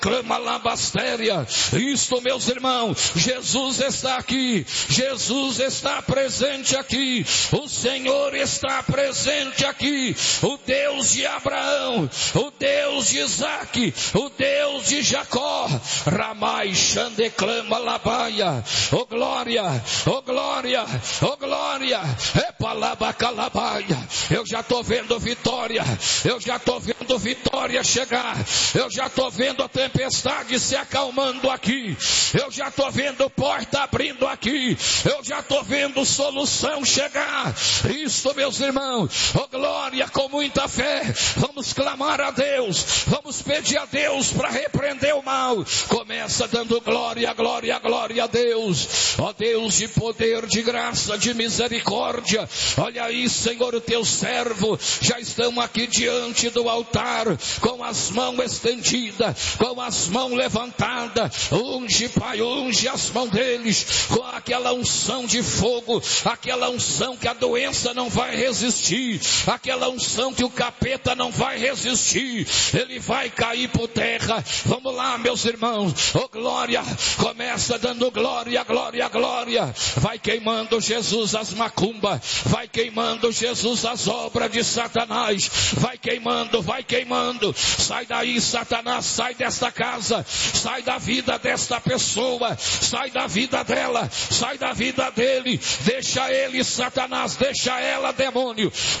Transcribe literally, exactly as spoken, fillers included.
clama labastéria. Isto, meus irmãos, Jesus está aqui, Jesus está presente aqui, o Senhor está presente aqui, o Deus de Abraão, o Deus de Isaque, o Deus de Jacó. Ramai Xandeclama Labaia, oh glória, oh glória, oh glória, Epalabacalabaia. Eu já estou vendo vitória, eu já estou vendo vitória chegar, eu já estou vendo a tempestade se acalmando aqui, eu já estou vendo porta abrindo aqui, eu já estou vendo solução chegar. Isso, meus irmãos, oh glória, com muita fé, vamos clamar a Deus, vamos pedir a Deus para repreender o mal. Começa dando glória, glória, glória a Deus, ó Deus de poder, de graça, de misericórdia. Olha aí, Senhor, o teu servo, já estão aqui diante do altar, com as mãos estendidas, com as mãos levantadas. Unge, Pai, unge as mãos deles, com aquela unção de fogo, aquela unção que a doença não vai resistir, aquela unção que o capeta não vai resistir, ele vai cair por terra. Vamos lá, meus irmãos, oh glória, começa dando glória, glória, glória. Vai queimando, Jesus, as macumbas, vai queimando, Jesus, as obras de Satanás, vai queimando, vai queimando. Sai daí, Satanás, sai desta casa, sai da vida desta pessoa, sai da vida dela, sai da vida dele. Deixa ele, Satanás, deixa ela, demônio,